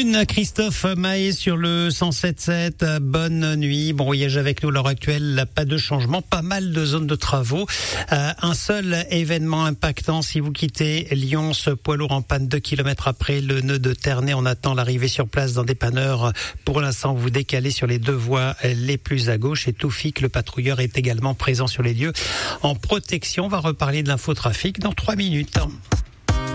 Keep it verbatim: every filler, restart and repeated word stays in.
une, Christophe Mahé sur le cent sept sept. Bonne nuit. Bon voyage avec nous à l'heure actuelle. Pas de changement, pas mal de zones de travaux. Euh, un seul événement impactant si vous quittez Lyon. Ce poids lourd en panne deux kilomètres après le nœud de Ternay. On attend l'arrivée sur place d'un dépanneur. Pour l'instant, vous décalez sur les deux voies les plus à gauche. Et Toufik, le patrouilleur, est également présent sur les lieux en protection. On va reparler de l'infotrafic dans trois minutes.